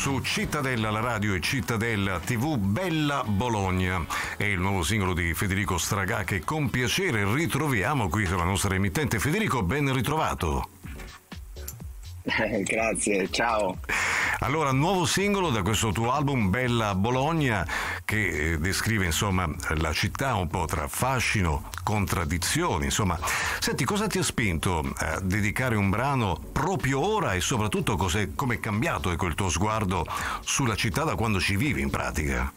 su Cittadella, la radio e Cittadella TV, Bella Bologna. È il nuovo singolo di Federico Stragà che con piacere ritroviamo qui sulla nostra emittente. Federico, ben ritrovato. Grazie, ciao. Allora, nuovo singolo da questo tuo album Bella Bologna che descrive insomma la città un po' tra fascino, contraddizioni, insomma. Senti, cosa ti ha spinto a dedicare un brano proprio ora e soprattutto come è cambiato il tuo sguardo sulla città da quando ci vivi in pratica?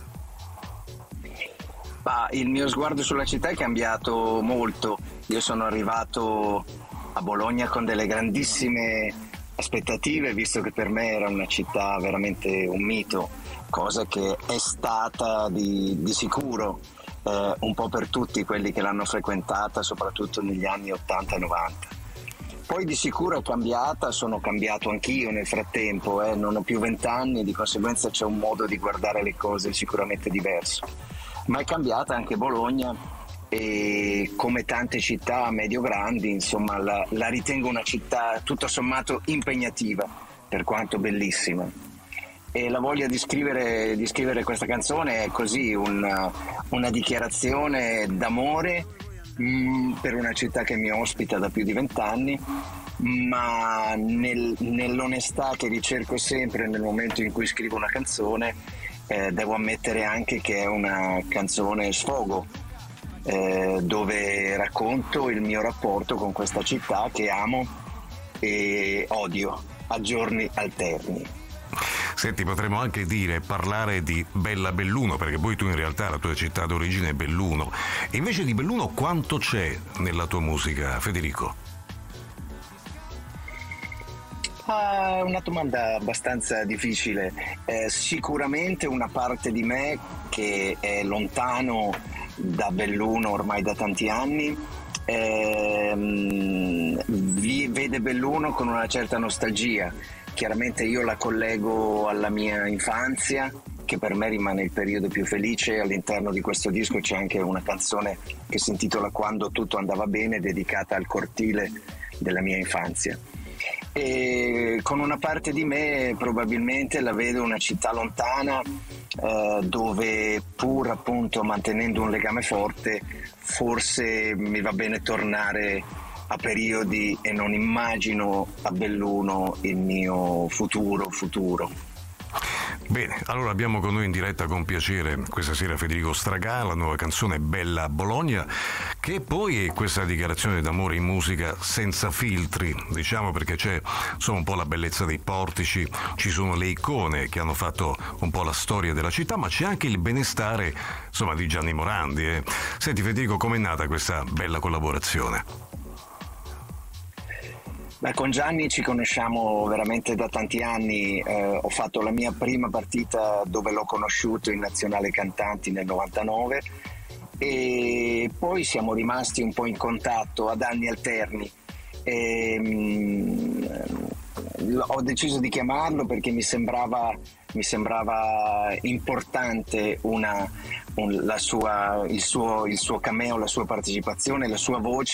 Il mio sguardo sulla città è cambiato molto. Io sono arrivato a Bologna con delle grandissime aspettative, visto che per me era una città veramente un mito, cosa che è stata di sicuro un po' per tutti quelli che l'hanno frequentata, soprattutto negli anni 80 e 90. Poi di sicuro è cambiata, sono cambiato anch'io nel frattempo, non ho più 20 anni, di conseguenza c'è un modo di guardare le cose sicuramente diverso. Ma è cambiata anche Bologna, e come tante città medio-grandi, insomma, la ritengo una città tutto sommato impegnativa, per quanto bellissima. E la voglia di scrivere questa canzone è così, una dichiarazione d'amore per una città che mi ospita da più di 20 anni, ma nell'onestà che ricerco sempre nel momento in cui scrivo una canzone, devo ammettere anche che è una canzone sfogo, dove racconto il mio rapporto con questa città che amo e odio a giorni alterni. Senti, potremmo anche parlare di Bella Belluno, perché poi tu in realtà la tua città d'origine è Belluno. E invece di Belluno quanto c'è nella tua musica, Federico? Una domanda abbastanza difficile. Sicuramente una parte di me che è lontano da Belluno ormai da tanti anni vede Belluno con una certa nostalgia. Chiaramente io la collego alla mia infanzia, che per me rimane il periodo più felice. All'interno di questo disco c'è anche una canzone che si intitola Quando tutto andava bene, dedicata al cortile della mia infanzia. E con una parte di me probabilmente la vedo una città lontana, dove pur appunto mantenendo un legame forte forse mi va bene tornare a periodi e non immagino a Belluno il mio futuro. Bene, allora abbiamo con noi in diretta con piacere questa sera Federico Stragà, la nuova canzone Bella Bologna, che poi è questa dichiarazione d'amore in musica senza filtri, diciamo, perché c'è insomma un po' la bellezza dei portici, ci sono le icone che hanno fatto un po' la storia della città, ma c'è anche il benestare insomma di Gianni Morandi. Senti Federico, com'è nata questa bella collaborazione? Con Gianni ci conosciamo veramente da tanti anni. Ho fatto la mia prima partita dove l'ho conosciuto in Nazionale Cantanti nel 99 e poi siamo rimasti un po' in contatto ad anni alterni. Ho deciso di chiamarlo perché mi sembrava importante il suo cameo, la sua partecipazione, la sua voce